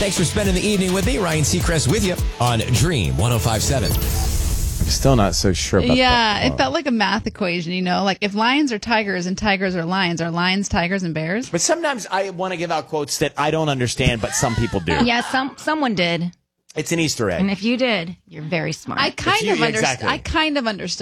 Thanks for spending the evening with me. Ryan Seacrest with you on Dream 105.7. I'm still not so sure about that. Yeah, it felt like a math equation, like if lions are tigers and tigers are lions tigers and bears? But sometimes I want to give out quotes that I don't understand, but some people do. Yeah, someone did. It's an Easter egg. And if you did, you're very smart. I kind of understood. Exactly. I kind of understood.